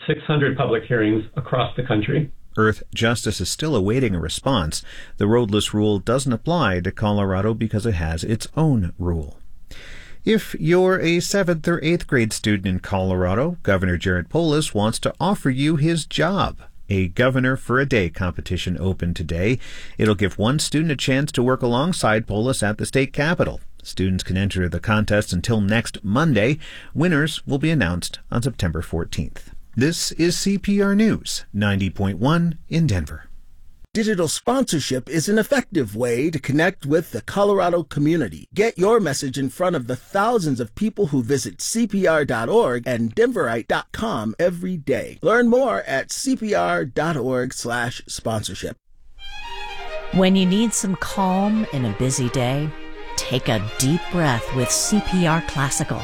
600 public hearings across the country. Earth Justice is still awaiting a response. The roadless rule doesn't apply to Colorado because it has its own rule. If you're a 7th or 8th grade student in Colorado, Governor Jared Polis wants to offer you his job. A Governor for a Day competition opened today. It'll give one student a chance to work alongside Polis at the state capitol. Students can enter the contest until next Monday. Winners will be announced on September 14th. This is CPR News, 90.1 in Denver. Digital sponsorship is an effective way to connect with the Colorado community. Get your message in front of the thousands of people who visit CPR.org and Denverite.com every day. Learn more at CPR.org/sponsorship. When you need some calm in a busy day, take a deep breath with CPR Classical.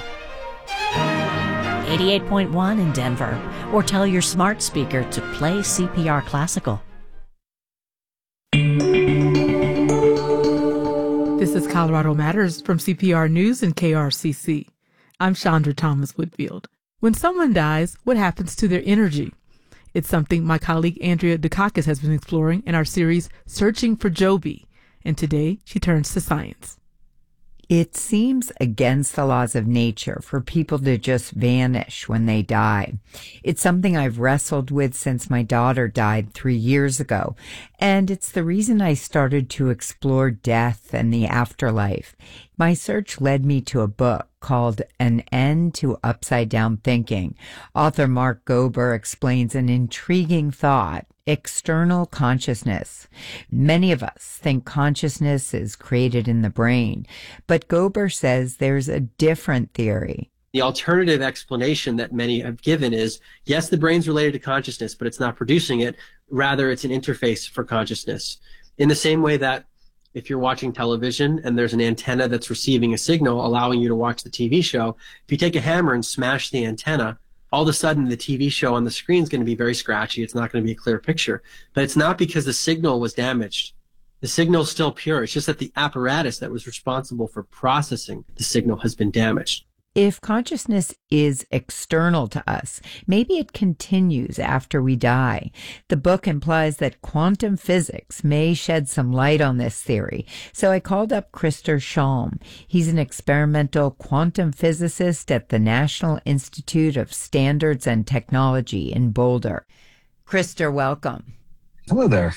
88.1 in Denver, or tell your smart speaker to play CPR Classical. This is Colorado Matters from CPR News and KRCC. I'm Chandra Thomas Whitfield. When someone dies, what happens to their energy? It's something my colleague Andrea Dukakis has been exploring in our series Searching for Joby, and today she turns to science. It seems against the laws of nature for people to just vanish when they die. It's something I've wrestled with since my daughter died 3 years ago, and it's the reason I started to explore death and the afterlife. My search led me to a book called An End to Upside Down Thinking. Author Mark Gober explains an intriguing thought: external consciousness. Many of us think consciousness is created in the brain, but Gober says there's a different theory. The alternative explanation that many have given is, yes, the brain's related to consciousness, but it's not producing it. Rather, it's an interface for consciousness. In the same way that if you're watching television and there's an antenna that's receiving a signal allowing you to watch the TV show, if you take a hammer and smash the antenna, all of a sudden the TV show on the screen is going to be very scratchy. It's not going to be a clear picture. But it's not because the signal was damaged. The signal is still pure. It's just that the apparatus that was responsible for processing the signal has been damaged. If consciousness is external to us, maybe it continues after we die. The book implies that quantum physics may shed some light on this theory. So I called up Krister Shalm. He's an experimental quantum physicist at the National Institute of Standards and Technology in Boulder. Krister, welcome. Hello there.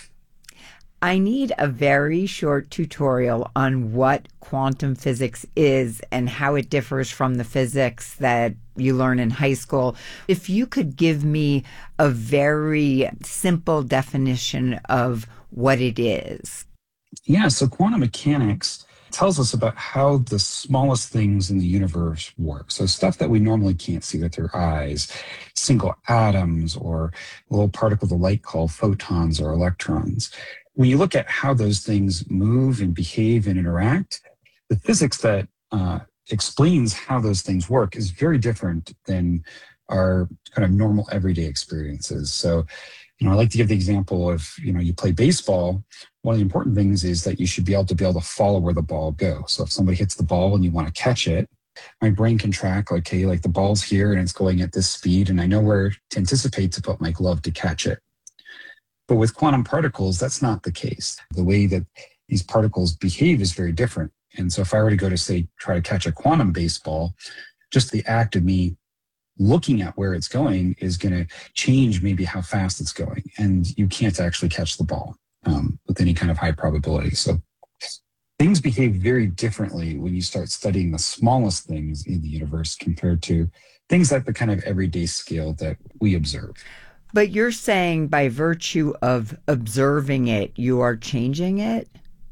I need a very short tutorial on what quantum physics is and how it differs from the physics that you learn in high school. If you could give me a very simple definition of what it is. Yeah, so quantum mechanics tells us about how the smallest things in the universe work. So stuff that we normally can't see with our eyes, single atoms or little particles of light called photons or electrons. When you look at how those things move and behave and interact, the physics that explains how those things work is very different than our kind of normal everyday experiences. So, I like to give the example of, you play baseball. One of the important things is that you should be able to follow where the ball goes. So if somebody hits the ball and you want to catch it, my brain can track, okay, like the ball's here and it's going at this speed, and I know where to anticipate to put my glove to catch it. But with quantum particles, that's not the case. The way that these particles behave is very different. And so if I were to go to, say, try to catch a quantum baseball, just the act of me looking at where it's going is going to change maybe how fast it's going. And you can't actually catch the ball with any kind of high probability. So things behave very differently when you start studying the smallest things in the universe compared to things at the kind of everyday scale that we observe. But you're saying by virtue of observing it, you are changing it?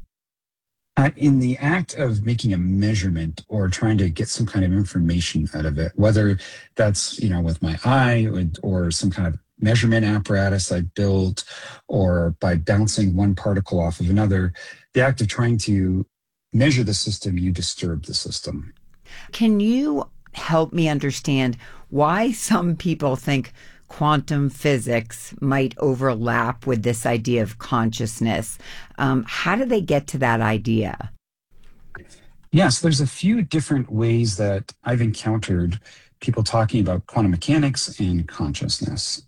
In the act of making a measurement or trying to get some kind of information out of it, whether that's, with my eye or some kind of measurement apparatus I built, or by bouncing one particle off of another, the act of trying to measure the system, you disturb the system. Can you help me understand why some people think quantum physics might overlap with this idea of consciousness? How do they get to that idea? Yes, there's a few different ways that I've encountered people talking about quantum mechanics and consciousness.